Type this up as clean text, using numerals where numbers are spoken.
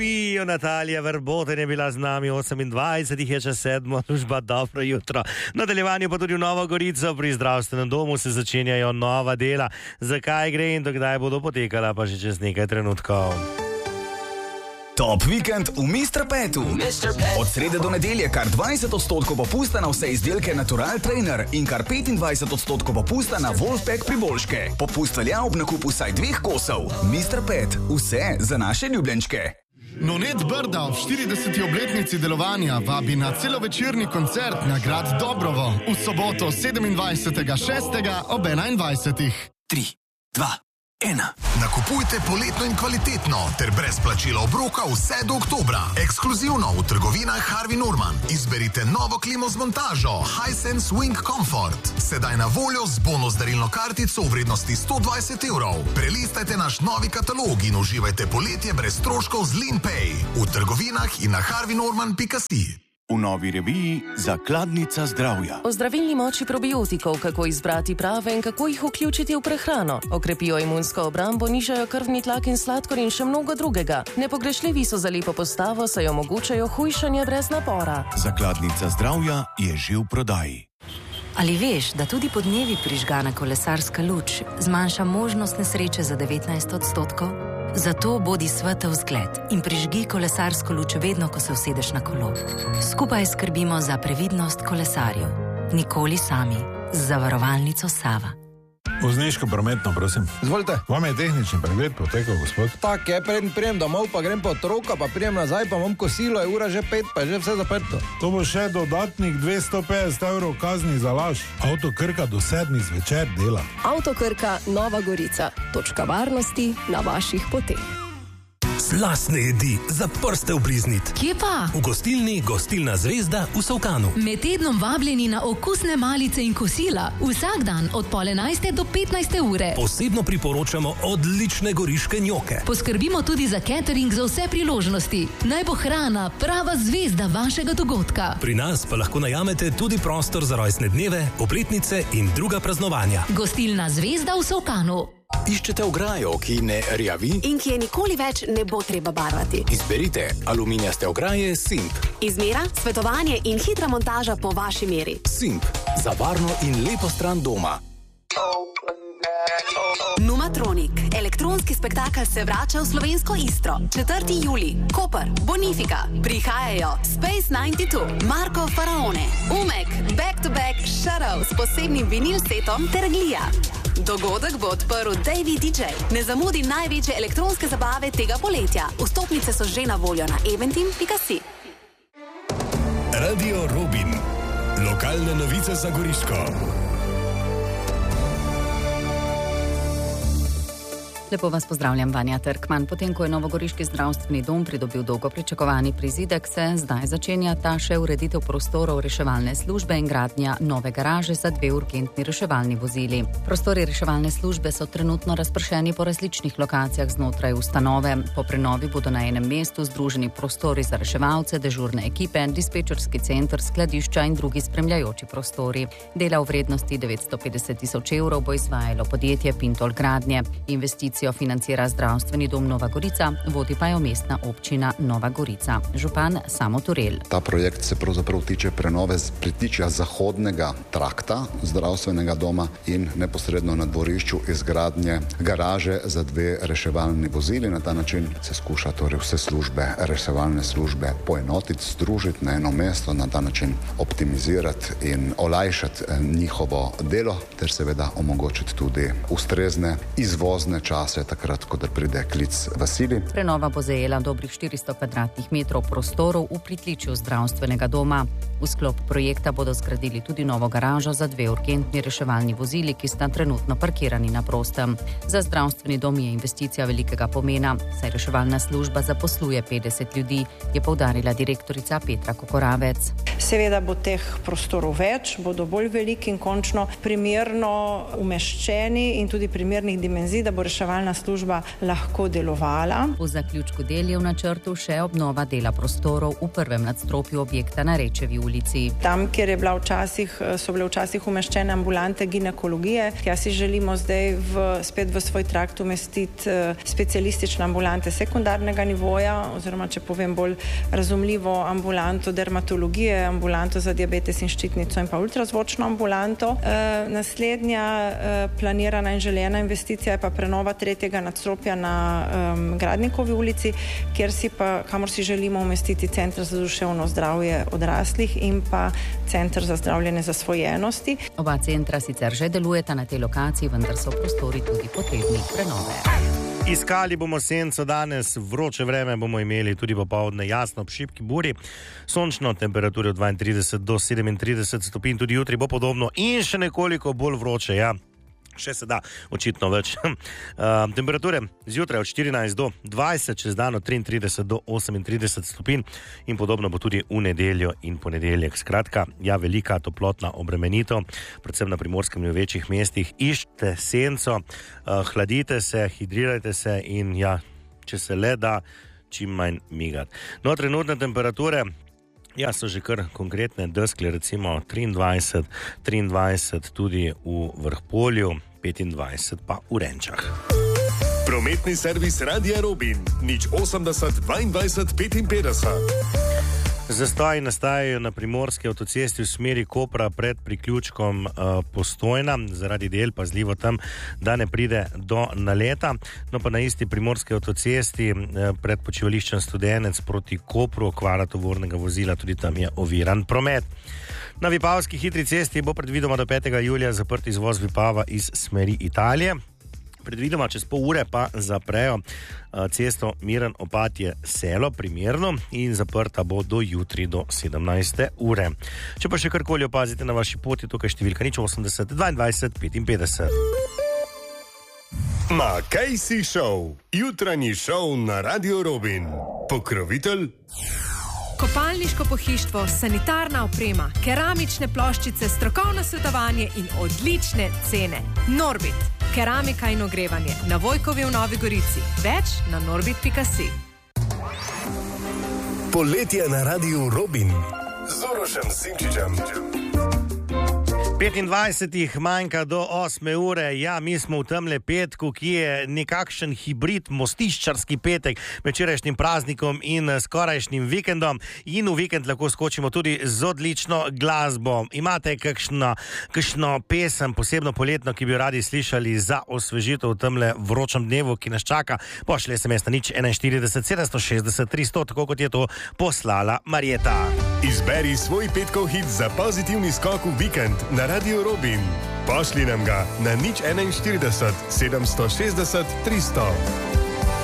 Pijo, Natalija Verboten je bila z nami, 28 je čas 7, služba, dobro jutro. V nadaljevanju pa tudi v Novo Gorico, pri zdravstvenem domu se začenjajo nova dela. Zakaj gre in dokdaj bodo potekala, pa že čez nekaj trenutkov. Top vikend v Mr. Petu. Od srede do nedelje kar 20% popusta na vse izdelke Natural Trainer in kar 25% popusta na Wolfpack priboljške. Popust velja ob nakupu vsaj 2 kosov. Mr. Pet, vse za naše ljubljenčke. Nonet Brda ob 40. obletnici delovanja vabi na celovečerni koncert na grad Dobrovo v soboto 27.6. ob 21. 3, 2, 1. Nakupujte poletno in kvalitetno ter brez plačila obroka vse do oktobra. Ekskluzivno v trgovinah Harvey Norman. Izberite novo klimo z montažo Hisense Wing Comfort. Sedaj na voljo z bonus darilno kartico v vrednosti 120 evrov. Prelistajte naš novi katalog in uživajte poletje brez stroškov z LeanPay. V trgovinah in na harveynorman.si. V novi reviji Zakladnica zdravja. O zdravilni moči probiotikov, kako izbrati prave in kako jih vključiti v prehrano. Okrepijo imunsko obrambo, nižajo krvni tlak in sladkor in še mnogo drugega. Nepogrešljivi so za lepo postavo, saj omogočajo hujšanje brez napora. Zakladnica zdravja je že v prodaji. Ali veš, da tudi podnevi prižgana kolesarska luč zmanjša možnost nesreče za 19%? Zato bodi svetel zgled in prižgi kolesarsko luč vedno, ko se usedeš na kolo. Skupaj skrbimo za previdnost kolesarjev. Nikoli sami. Z zavarovalnico Sava. Vozniško prometno, prosim. Izvolite. Vam je tehnični pregled potekal, gospod? Tak je, prijem domov, pa grem po otroka, pa prijem nazaj, pa imam kosilo, je ura že 5, pa je že vse zaprto. To bo še dodatnih 250 evrov kazni za laž. Avto Krka do 7 zvečer dela. Avto Krka, Nova Gorica. Točka varnosti na vaših poteh. Slastne jedi za prste obliznit. Kje pa? V gostilni Gostilna Zvezda v Solkanu. Med tednom vabljeni na okusne malice in kosila. Vsak dan od 11:30 do 15. ure. Posebno priporočamo odlične goriške njoke. Poskrbimo tudi za catering za vse priložnosti. Naj bo hrana prava zvezda vašega dogodka. Pri nas pa lahko najamete tudi prostor za rojstne dneve, obletnice in druga praznovanja. Gostilna Zvezda v Solkanu. Iščete ograjo, ki ne rjavi? In ki je nikoli več ne bo treba barvati. Izberite aluminijaste ograje Simp. Izmera, svetovanje in hitra montaža po vaši meri. Simp. Za varno in lepo stran doma. Numatronik. Elektronski spektakel se vrača v slovensko Istro. 4. julij. Koper. Bonifika. Prihajajo Space 92, Marko Faraone, Umek, Back to Back, Shadow s posebnim vinil setom ter Glija. Dogodek bo odprl Davey DJ. Ne zamudi največje elektronske zabave tega poletja. Vstopnice so že na voljo na eventim.si. Radio Robin. Lokalne novice za Goriško. Lepo vas pozdravljam, Vanja Trkman. Potem, ko je novogoriški zdravstveni dom pridobil dolgo pričakovani prizidek, se zdaj začenja ta še ureditev prostorov reševalne službe in gradnja nove garaže za 2 urgentni reševalni vozili. Prostori reševalne službe so trenutno razpršeni po različnih lokacijah znotraj ustanove. Po prenovi bodo na enem mestu združeni prostori za reševalce, dežurne ekipe, dispečerski center, skladišča in drugi spremljajoči prostori. Dela v vrednosti 950 000 evrov bo izvajalo podjetje Pintol Gradnje. Investicijo financira zdravstveni dom Nova Gorica, vodi pa jo mestna občina Nova Gorica. Župan Samo Turel. Ta projekt se pravzaprav tiče prenove pritičja zahodnega trakta zdravstvenega doma in neposredno na dvorišču izgradnje garaže za 2 reševalni vozili. Na ta način se skuša torej vse službe, reševalne službe poenotiti, združiti na eno mesto, na ta način optimizirati in olajšati njihovo delo ter seveda omogočiti tudi ustrezne izvozne čase takrat, ko pride klic v sili. Prenova bo zajela dobrih 400 kvadratnih metrov prostorov v pritličju zdravstvenega doma. V sklop projekta bodo zgradili tudi novo garažo za 2 urgentni reševalni vozili, ki sta trenutno parkirani na prostem. Za zdravstveni dom je investicija velikega pomena, saj reševalna služba zaposluje 50 ljudi, je poudarila direktorica Petra Kokoravec. Seveda bo teh prostorov več, bodo bolj veliki in končno primerno umeščeni in tudi primernih dimenzij, da bo reševalna služba lahko delovala. Po zaključku del je v načrtu še obnova dela prostorov v prvem nadstropju objekta na Rečevi ulici. Tam, kjer so bile včasih umeščene ambulante ginekologije, tja si želimo zdaj spet v svoj trakt umestiti specialistične ambulante sekundarnega nivoja, oziroma, če povem bolj razumljivo, ambulanto dermatologije, ambulanto za diabetes in ščitnico in pa ultrazvočno ambulanto. Naslednja planirana in želena investicija je pa prenova tretjega nadstropja na Gradnikovi ulici, kamor si želimo umestiti center za duševno zdravje odraslih in pa center za zdravljenje zasvojenosti. Oba centra sicer že delujeta na tej lokaciji, vendar so prostori tudi potrebni prenove. Iskali bomo senco danes, vroče vreme bomo imeli tudi popoldne, jasno ob šibki buri, sončno, temperature od 32 do 37 stopinj, tudi jutri bo podobno in še nekoliko bolj vroče, ja. Še se da, očitno več. Temperature zjutraj od 14 do 20, čez dan od 33 do 38 stopinj in podobno bo tudi v nedeljo in ponedeljek. Skratka, ja, velika toplotna obremenitev, predvsem na Primorskem in v večjih mestih. Iščite senco, hladite se, hidrirajte se in ja, če se le da, čim manj migati. No, trenutne temperature, ja, so že kar konkretne deskle, recimo 23 tudi v Vrhpolju, 25 pa v Renčah. Prometni servis Radia Robin, 080 22 55. Zastoji nastajajo na Primorski avtocesti v smeri Kopra pred priključkom Postojna, zaradi del pazljivo tam, da ne pride do naleta. No pa na isti Primorski avtocesti pred počivališčem Studenec proti Kopru, okvara tovornega vozila, tudi tam je oviran promet. Na Vipavski hitri cesti bo predvidoma do 5. julija zaprt izvoz Vipava iz smeri Italije. Predvidoma čez pol ure pa zaprejo cesto Miren Opatje Selo primerno in zaprta bo do jutri do 17. ure. Če pa še karkoli opazite na vaši poti, tukaj številka 080 22 55. Makejsi šov, jutranji šov na Radio Robin. Pokrovitelj kopalniško pohištvo, sanitarna oprema, keramične ploščice, strokovno svetovanje in odlične cene. Norbit, keramika in ogrevanje na Vojkovi v Novi Gorici. Več na norbit.si. Poletje na Radiu Robin z Urošem Simčičem. 25 manjka do 8 ure, ja, mi smo v temle petku, ki je nekakšen hibrid, mostiščarski petek med včerajšnjim praznikom in skorajšnjim vikendom in v vikend lahko skočimo tudi z odlično glasbo. Imate kakšno pesem, posebno poletno, ki bi radi slišali za osvežitev v temle vročem dnevu, ki nas čaka? Pošlje SMS na 041 760 300, tako kot je to poslala Marjeta. Izberi svoj petkov hit za pozitivni skok v vikend na Radio Robin. Pošli nam ga na 041 760 300.